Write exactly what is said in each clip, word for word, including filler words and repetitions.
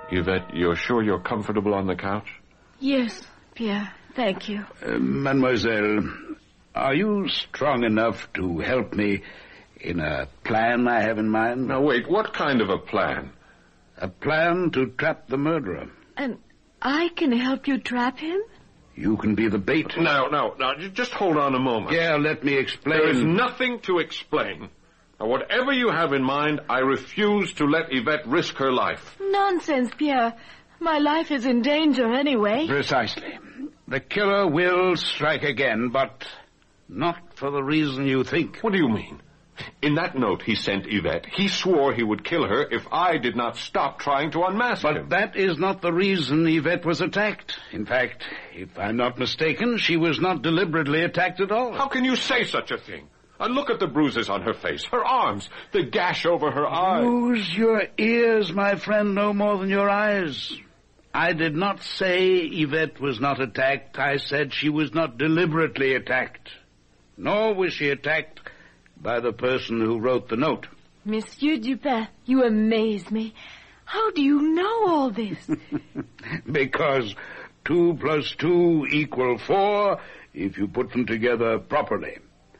Yvette, you're sure you're comfortable on the couch? Yes, Pierre, thank you. Uh, mademoiselle, are you strong enough to help me in a plan I have in mind? Now, wait, what kind of a plan? A plan to trap the murderer. And I can help you trap him? You can be the bait. No, no, no, just hold on a moment. Yeah, let me explain. There is nothing to explain. Now, whatever you have in mind, I refuse to let Yvette risk her life. Nonsense, Pierre. My life is in danger anyway. Precisely. The killer will strike again, but not for the reason you think. What do you mean? In that note he sent Yvette, he swore he would kill her if I did not stop trying to unmask but him. But that is not the reason Yvette was attacked. In fact, if I'm not mistaken, she was not deliberately attacked at all. How can you say such a thing? Uh, look at the bruises on her face, her arms, the gash over her eye. Use your ears, my friend, no more than your eyes. I did not say Yvette was not attacked. I said she was not deliberately attacked. Nor was she attacked by the person who wrote the note. Monsieur Dupin, you amaze me. How do you know all this? Because two plus two equal four if you put them together properly.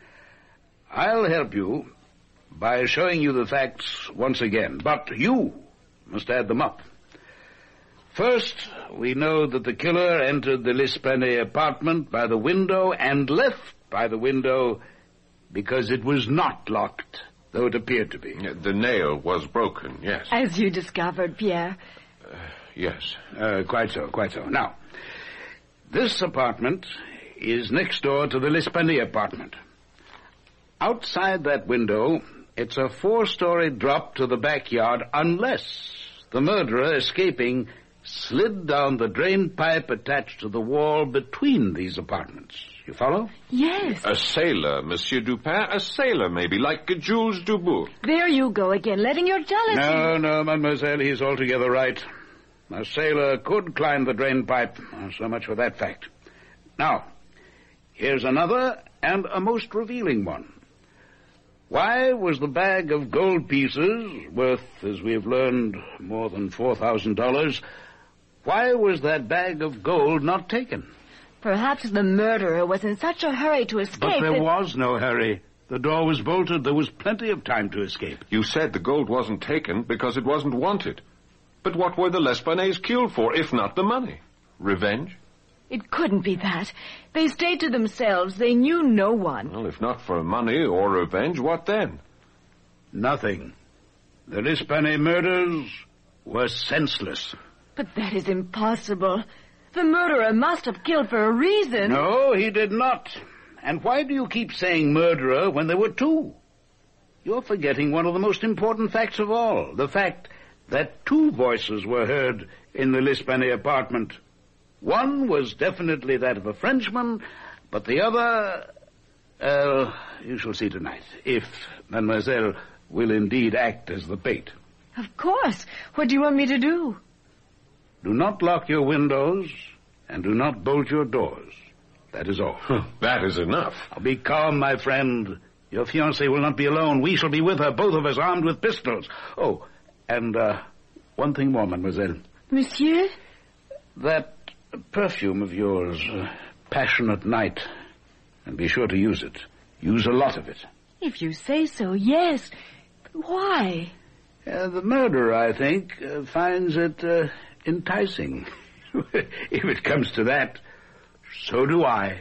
I'll help you by showing you the facts once again, but you must add them up. First, we know that the killer entered the L'Esplanade apartment by the window and left by the window because it was not locked, though it appeared to be. The nail was broken, yes. As you discovered, Pierre. Uh, yes. Uh, quite so, quite so. Now, this apartment is next door to the L'Esplanade apartment. Outside that window, it's a four-story drop to the backyard unless the murderer, escaping, slid down the drain pipe attached to the wall between these apartments. You follow? Yes. A sailor, Monsieur Dupin, a sailor maybe, like Jules Dubourg. There you go again, letting your jealousy... No, no, mademoiselle, he's altogether right. A sailor could climb the drain pipe. So much for that fact. Now, here's another and a most revealing one. Why was the bag of gold pieces, worth, as we have learned, more than four thousand dollars, why was that bag of gold not taken? Perhaps the murderer was in such a hurry to escape But there that... was no hurry. The door was bolted. There was plenty of time to escape. You said the gold wasn't taken because it wasn't wanted. But what were the L'Esplanades killed for, if not the money? Revenge? It couldn't be that. They stayed to themselves. They knew no one. Well, if not for money or revenge, what then? Nothing. The L'Esplanade murders were senseless. But that is impossible. The murderer must have killed for a reason. No, he did not. And why do you keep saying murderer when there were two? You're forgetting one of the most important facts of all. The fact that two voices were heard in the L'Esplanade apartment. One was definitely that of a Frenchman, but the other... Uh, you shall see tonight, if mademoiselle will indeed act as the bait. Of course. What do you want me to do? Do not lock your windows, and do not bolt your doors. That is all. That is enough. Now be calm, my friend. Your fiancée will not be alone. We shall be with her, both of us armed with pistols. Oh, and uh, one thing more, mademoiselle. Monsieur? That perfume of yours, uh, Passionate Night, and be sure to use it. Use a lot of it. If you say so, yes. But why? Uh, the murderer, I think, uh, finds it uh, enticing. If it comes to that, so do I.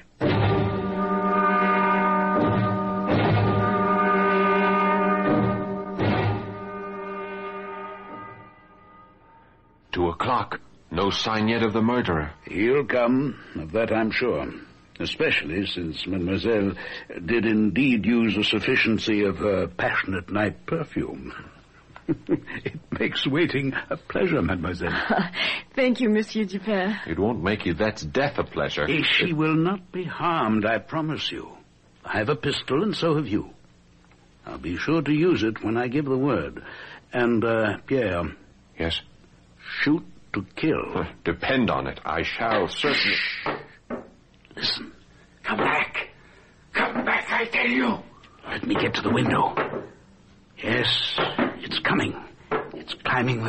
Two o'clock. No sign yet of the murderer. He'll come, of that I'm sure. Especially since mademoiselle did indeed use a sufficiency of her Passionate Night perfume. It makes waiting a pleasure, mademoiselle. Thank you, Monsieur Dupin. It won't make Yvette's death a pleasure. She will not be harmed, I promise you. I have a pistol, and so have you. I'll be sure to use it when I give the word. And, uh, Pierre... Yes? Shoot to kill. Depend on it. I shall certainly... Listen. Come back. Come back, I tell you. Let me get to the window. Yes, it's coming. It's climbing the